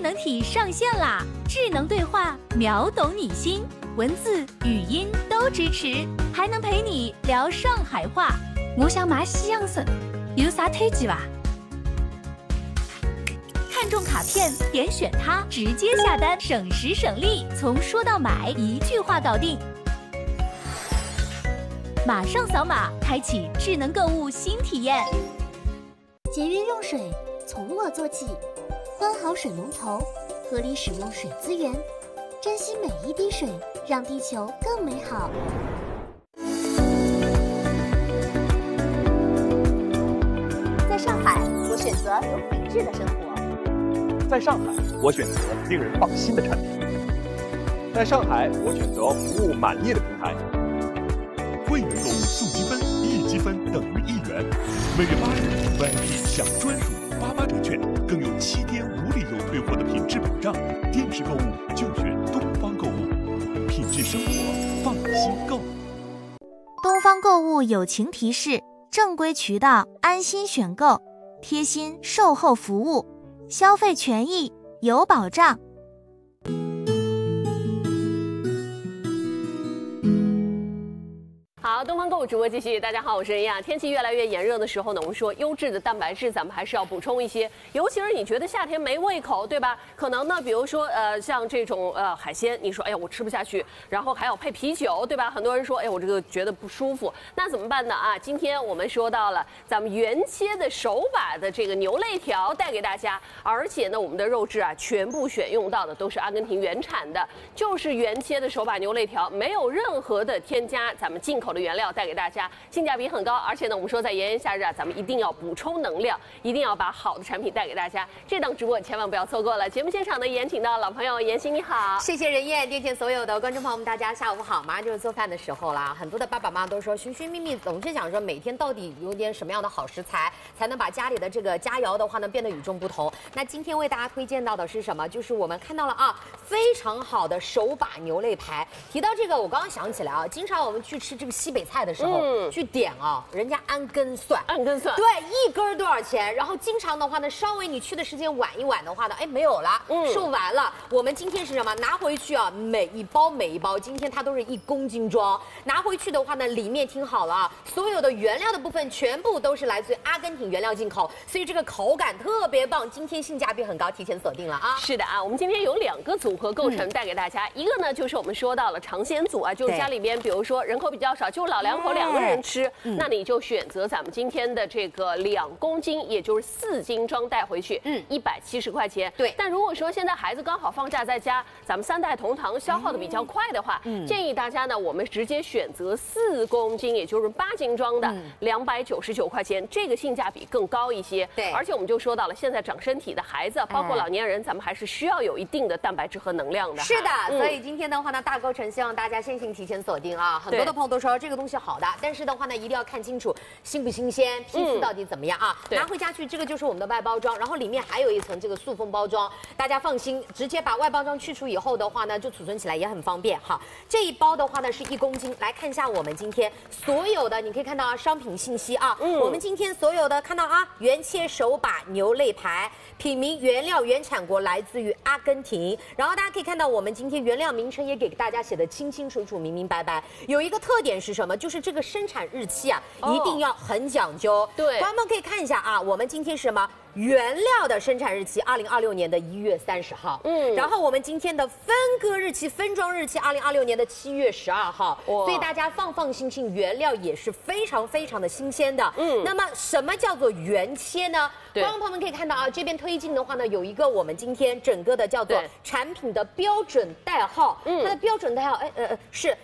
能体上线啦！智能对话，秒懂你心，文字、语音都支持，还能陪你聊上海话。我想买西洋参，有啥推荐吧？看中卡片，点选它，直接下单，省时省力，从说到买一句话搞定。马上扫码，开启智能购物新体验。 节约用水，从我做起。关好水龙头，合理使用水资源，珍惜每一滴水，让地球更美好。在上海，我选择有品质的生活。 在上海，我选择令人放心的产品。在上海，我选择服务满意的平台。 会员购物送积分，1积分等于1元。每月8日 VIP 享专属88折券，更有7天无理由退货的品质保障。电视购物就选东方购物，品质生活，放心购。 东方购物友情提示：正规渠道，安心选购，贴心售后服务，消费权益有保障。 好，东方购物直播继续。大家好，我是任亚。天气越来越炎热的时候呢，我们说优质的蛋白质咱们还是要补充一些，尤其是你觉得夏天没胃口，对吧？可能呢，比如说像这种海鲜，你说哎呀我吃不下去，然后还要配啤酒，对吧？很多人说哎我这个觉得不舒服，那怎么办呢？啊，今天我们说到了咱们原切的手把的这个牛肋条带给大家，而且呢我们的肉质啊全部选用到的都是阿根廷原产的，就是原切的手把牛肋条，没有任何的添加咱们进口的原料带给大家，性价比很高，而且呢，我们说在炎炎夏日啊，咱们一定要补充能量，一定要把好的产品带给大家。这档直播千万不要错过了。节目现场呢，延请到老朋友妍希，你好， 谢谢任燕，电前所有的观众朋友们，大家下午好。马上就是做饭的时候啦，很多的爸爸妈妈都说寻寻觅觅，总是想说每天到底有点什么样的好食材，才能把家里的这个佳肴的话呢变得与众不同。那今天为大家推荐到的是什么？就是我们看到了啊，非常好的手把牛肋排。提到这个，我刚刚想起来啊，经常我们去吃这个西北菜的时候，去点啊，人家按根算，对，一根多少钱？然后经常的话呢，稍微你去的时间晚一晚的话呢，哎，没有了，售完了。我们今天是什么？拿回去啊，每一包，今天它都是1公斤装。拿回去的话呢，里面听好了啊，所有的原料的部分全部都是来自于阿根廷原料进口，所以这个口感特别棒。今天性价比很高，提前锁定了啊。 是的啊，我们今天有2个组合构成带给大家，一个呢就是我们说到了尝鲜组啊，就是家里边比如说人口比较少，就老两口2个人吃，那你就选择咱们今天的这个2公斤，也就是4斤装带回去，170块钱。 对， 但如果说现在孩子刚好放假在家，咱们3代同堂消耗的比较快的话，建议大家呢，我们直接选择4公斤，也就是8斤装的，299块钱，这个性价比更高一些。 对， 而且我们就说到了，现在长身体的孩子，包括老年人，咱们还是需要有一定的蛋白质和能量的。 是的，所以今天的话呢，大构成希望大家先行提前锁定啊。很多的朋友都说这个东西好的，但是的话呢，一定要看清楚新不新鲜，批次到底怎么样啊？拿回家去，这个就是我们的外包装，然后里面还有一层这个塑封包装，大家放心，直接把外包装去除以后的话呢，就储存起来也很方便哈。这一包的话呢是1公斤，来看一下我们今天所有的，你可以看到啊，商品信息啊，我们今天所有的看到啊，原切手把牛肋排，品名原料原产国来自于阿根廷，然后大家可以看到我们今天原料名称也给大家写的清清楚楚、明明白白。有一个特点是什么？就是这个生产日期啊，一定要很讲究。 对， 朋友们可以看一下啊，我们今天是什么？原料的生产日期2026年的1月30号，然后我们今天的分割日期、分装日期2026年的7月12号，所以大家放心，原料也是非常的新鲜的。那么什么叫做原切呢？观众朋友们可以看到啊，这边推进的话呢，有一个我们今天整个的叫做产品的标准代号，它的标准代号是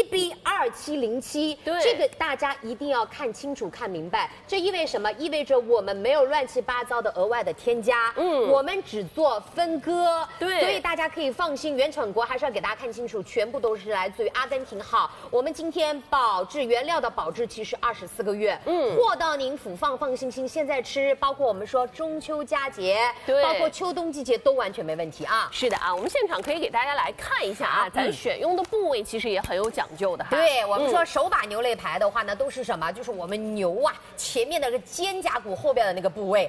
GB2707，这个大家一定要看清楚、看明白。这意味什么？意味着我们没有乱七八糟的额外的添加，我们只做分割， 对， 所以大家可以放心，原产国还是要给大家看清楚，全部都是来自于阿根廷。好，我们今天保质原料的保质期是24个月，货到您府，放心，现在吃，包括我们说中秋佳节， 对， 包括秋冬季节都完全没问题啊。 是的啊，我们现场可以给大家来看一下啊，咱选用的部位其实也很有讲究的哈。 对，我们说手把牛肋排的话呢，都是什么？就是我们牛啊前面那个肩胛骨后边的那个部位，大家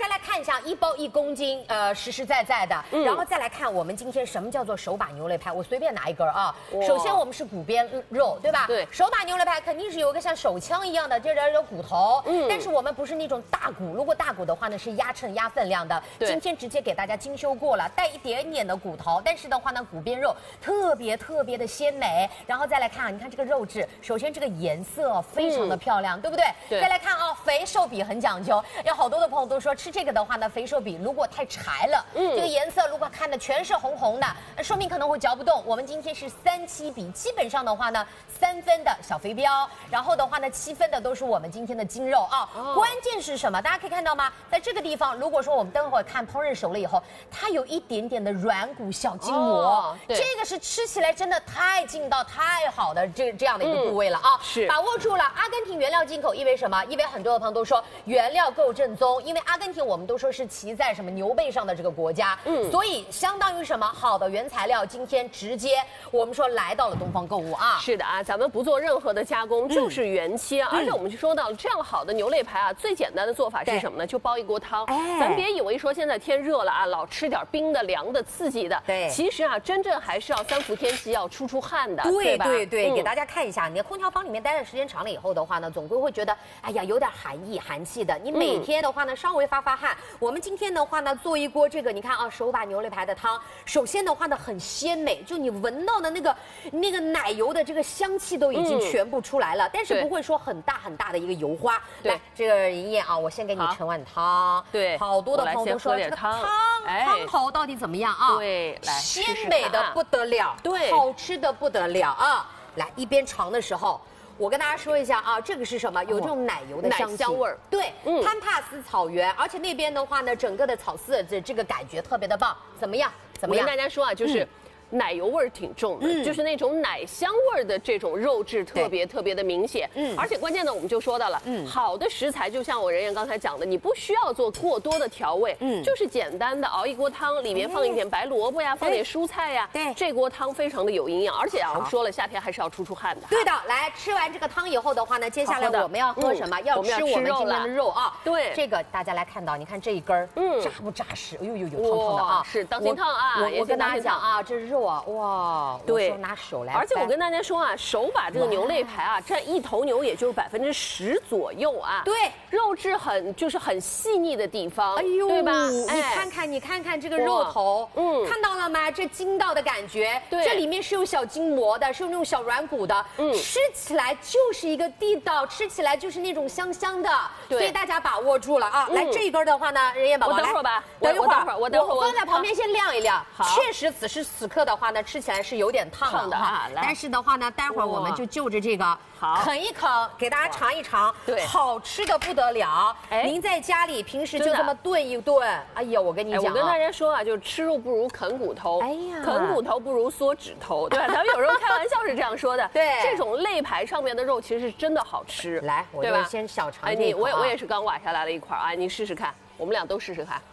先来看一下1包1公斤，实实在在的，然后再来看我们今天什么叫做手把牛肋排，我随便拿一根啊。首先我们是骨边肉，对吧？ 对， 手把牛肋排肯定是有一个像手枪一样的这骨头，但是我们不是那种大骨，如果大骨的话呢是压秤压分量的，今天直接给大家精修过了，带一点点的骨头，但是的话呢骨边肉特别的鲜美，然后再来看啊，你看这个肉质，首先这个颜色非常的漂亮，对不对？对。再来看啊，肥瘦比很讲究，有好多的朋友都说吃这个的话呢，肥瘦比如果太柴了，这个颜色如果看的全是红红的，说明可能会嚼不动。我们今天是3-7比，基本上的话呢，3分的小肥膘，然后的话呢7分的都是我们今天的精肉啊。关键是什么？大家可以看到吗？在这个地方，如果说我们等会儿看烹饪熟了以后，它有一点点的软骨小筋膜，这个是吃起来真的太劲道、太好的这样的一个部位了啊。是把握住了。阿根廷原料进口意味什么？意味很多的朋友都说原料够正宗，因为阿根廷我们都说是骑在什么牛背上的这个国家，所以相当于什么好的原材料，今天直接我们说来到了东方购物啊。 是的啊，咱们不做任何的加工，就是原切，而且我们就说到了这样好的牛肋排啊，最简单的做法是什么呢？就煲一锅汤。咱别以为说现在天热了啊，老吃点冰的、凉的、刺激的。对，其实啊，真正还是要3伏天气，要出汗的，对吧？ 对，给大家看一下，你的空调房里面待的时间长了以后的话呢，总归会觉得，哎呀，有点寒气的。你每天的话呢，稍微发汗。我们今天的话呢，做一锅这个，你看啊，手把牛肋排的汤，首先的话呢，很鲜美，就你闻到的那个奶油的这个香气都已经全部出来了，但是不会说很大的一个油花。来，这个莹莹啊，我先给你盛碗汤。对，好多的朋友都说这个汤头到底怎么样啊？对，来鲜美的不得了，对，好吃的不得了啊！来，一边尝的时候，我跟大家说一下啊，这个是什么？有这种奶油的香味儿，对，潘帕斯草原，而且那边的话呢，整个的草饲这个感觉特别的棒，怎么样？ 我跟大家说啊，就是奶油味儿挺重的，就是那种奶香味儿的这种肉质特别的明显。而且关键呢，我们就说到了，好的食材就像我人员刚才讲的，你不需要做过多的调味，就是简单的熬一锅汤，里面放一点白萝卜呀，放点蔬菜呀，对，这锅汤非常的有营养，而且啊，我说了，夏天还是要出汗的。 对的，来吃完这个汤以后的话呢，接下来我们要喝什么？要吃我们今天的肉啊。对，这个大家来看到，你看这一根儿，扎不扎实？哎呦，有烫烫的啊！ 是当心烫啊！ 我跟大家讲啊，这肉啊，哇，对，我拿手来。 而且我跟大家说啊，手把这个牛肋排啊，占一头牛也就是10%左右啊。对，肉质就是很细腻的地方，哎呦，对吧？ 你看看这个肉头，看到了吗？这筋道的感觉，对，这里面是有小筋膜的，是有那种小软骨的，吃起来就是一个地道，吃起来就是那种香香的，所以大家把握住了啊！来这一根的话呢，人家宝宝， 我等会儿吧， 我放在旁边先晾一晾。确实此时此刻的话呢，吃起来是有点烫的哈，但是的话呢，待会儿我们就着这个啃一啃，给大家尝一尝，对，好吃的不得了。您在家里平时就这么炖一炖，哎呀，我跟你讲， 我跟大家说啊，就吃肉不如啃骨头，哎呀，啃骨头不如缩指头，对吧？咱们有时候开玩笑是这样说的。对，这种肋排上面的肉其实是真的好吃。 来，我就先小尝一口。 我也是刚挖下来了一块啊，你试试看，我们俩都试试看。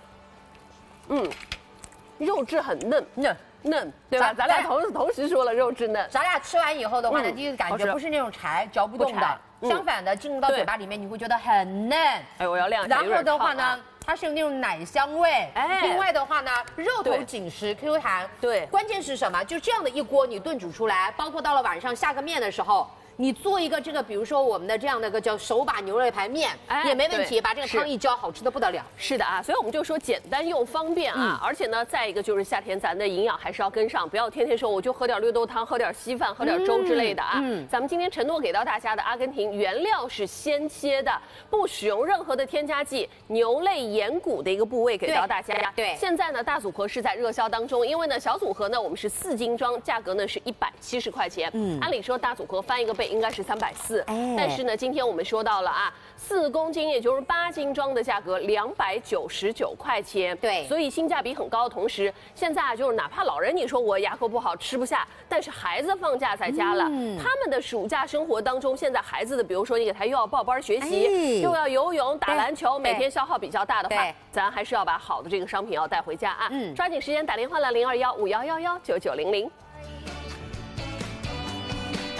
肉质很嫩，对吧？咱俩同时说了肉质嫩。 咱俩吃完以后的话呢，第一个感觉不是那种柴嚼不动的，相反的进入到嘴巴里面你会觉得很嫩。 哎，我要晾一下。 然后的话呢，它是有那种奶香味。另外的话呢，肉头紧实 Q 弹。对，关键是什么？就这样的一锅你炖煮出来，包括到了晚上下个面的时候。你做一个这个，比如说我们的这样的一个叫手把牛肋排面，也没问题，把这个汤一浇，好吃的不得了。 是的啊，所以我们就说简单又方便啊，而且呢，再一个就是夏天咱的营养还是要跟上，不要天天说我就喝点绿豆汤、喝点稀饭、喝点粥之类的啊。咱们今天承诺给到大家的阿根廷原料是鲜切的，不使用任何的添加剂，牛肋眼骨的一个部位给到大家。对，现在呢大组合是在热销当中，因为呢小组合呢我们是4斤装，价格呢是170块钱。按理说大组合翻一个倍应该是340，但是呢，今天我们说到了啊，4公斤也就是8斤装的价格299块钱，对，所以性价比很高。同时，现在啊，就是哪怕老人你说我牙口不好吃不下，但是孩子放假在家了，他们的暑假生活当中，现在孩子的比如说你给他又要报班学习，又要游泳、打篮球，每天消耗比较大的话，咱还是要把好的这个商品要带回家啊。抓紧时间打电话了02151119900。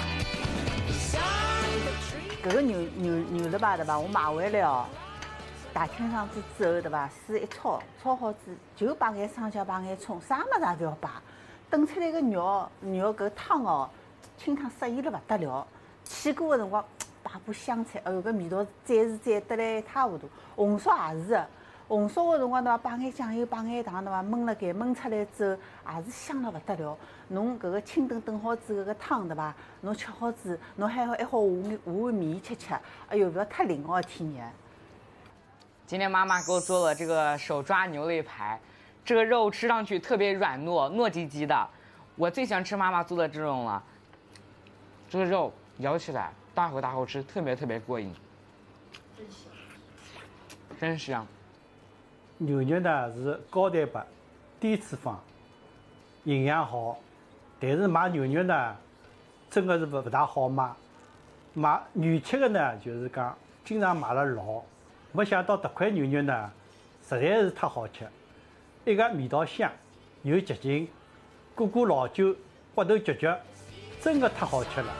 这个牛肋排的吧，我买回来哦， 大厅上子之后，对伐？水一焯，焯好子就摆眼生姜，摆眼葱，啥物事也勿要摆。炖出来个肉搿汤哦，清汤适宜了勿得了。起锅个辰光摆把香菜，哎哟，搿味道再得来一塌糊涂。红烧也是个，红烧个辰光对伐？摆眼酱油，摆眼糖对伐？焖了盖，焖出来之后也是香了勿得了。侬搿个清炖炖好之后个汤对伐？侬吃好之后，侬还好下碗面吃，哎哟，勿要太灵哦，天热。 今天妈妈给我做了这个手抓牛肋排，这个肉吃上去特别软糯，糯叽叽的。我最喜欢吃妈妈做的这种了，这个肉咬起来大口吃，特别过瘾。真香。 牛肉呢是高蛋白、低脂肪，营养好，但是买牛肉呢，真的是不大好买。买原切的呢，就是讲经常买了老。没想到这块牛肉呢，实在是太好吃，一个味道香，又洁净，过老酒，骨头嚼嚼，真的太好吃了。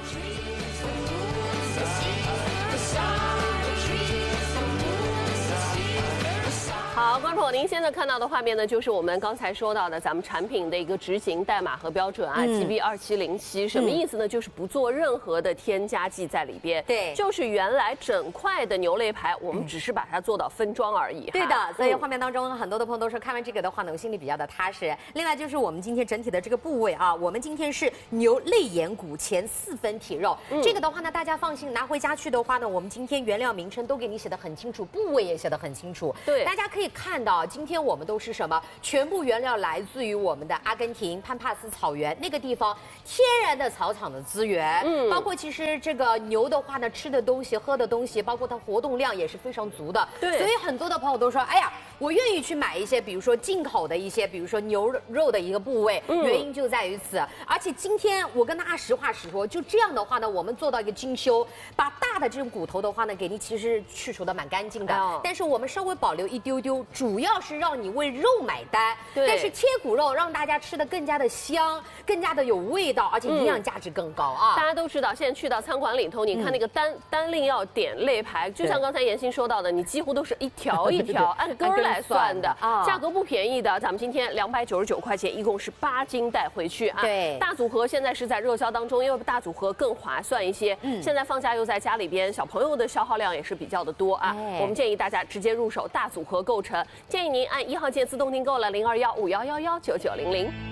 好，观众朋友，您现在看到的画面呢，就是我们刚才说到的咱们产品的一个执行代码和标准啊，GB2707，什么意思呢？就是不做任何的添加剂在里边。 对， 就是原来整块的牛肋排，我们只是把它做到分装而已。 对的，所以画面当中很多的朋友都说看完这个的话呢，我心里比较的踏实。另外就是我们今天整体的这个部位啊，我们今天是牛肋眼骨前4分体肉，这个的话呢，大家放心拿回家去的话呢，我们今天原料名称都给你写的很清楚，部位也写的很清楚。 对， 大家可以看到，今天我们都是什么？全部原料来自于我们的阿根廷潘帕斯草原那个地方天然的草场的资源，包括其实这个牛的话呢，吃的东西、喝的东西，包括它活动量也是非常足的。 对， 所以很多的朋友都说，哎呀，我愿意去买一些，比如说进口的一些，比如说牛肉的一个部位，原因就在于此。而且今天我跟大家实话实说，就这样的话呢，我们做到一个精修，把大的这种骨头的话呢，给你其实去除的蛮干净的，但是我们稍微保留一丢丢，主要是让你为肉买单。 对， 但是切骨肉让大家吃的更加的香，更加的有味道，而且营养价值更高啊。 大家都知道，现在去到餐馆里头，你看那个单另要点肋排，就像刚才妍心说到的，你几乎都是一条一条按根儿来算的，价格不便宜的。咱们今天299块钱，一共是8斤带回去啊。 对， 大组合现在是在热销当中，因为大组合更划算一些。现在放假又在家里边，小朋友的消耗量也是比较的多啊。我们建议大家直接入手大组合购成，建议您按1号键自动订购了0215111990。